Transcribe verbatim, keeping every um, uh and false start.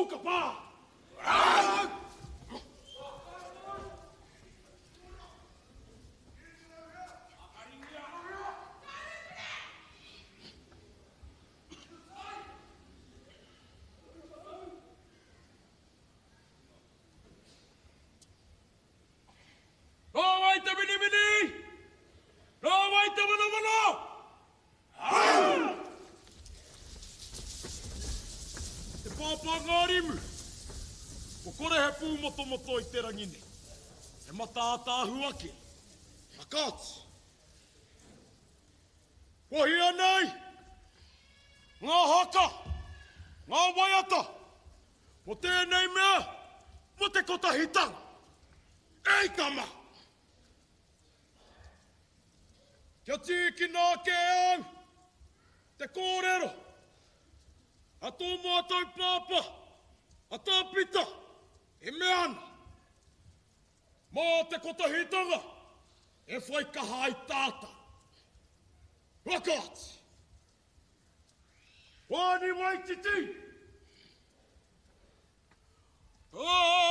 ka pā! Nō waita mini mini! Nō waita mana mana! Te pāpā ngā rimu. Ko kore he pū moto moto i te rangine. He matātāhu ake. Whakāti. Wahi anei. Ngā haka. Ngā waiata. Mo tēnei mea. Mo te kotahitanga. Ei kama. Kia tīki nā ke au. Te kōrero. A tō mātou pāpā. A tā pita. E me ana. Mā te kotahitanga. E whaikaha ai tāta. Whakāti. Wāni waititi. Oh!